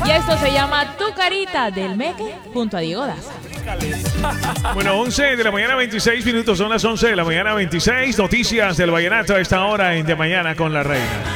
Y esto se llama Tu Carita del Meque junto a Diego Daza. Bueno, 11 de la mañana, 26 minutos. Son las 11 de la mañana, 26. Noticias del vallenato a esta hora en De Mañana con la Reina.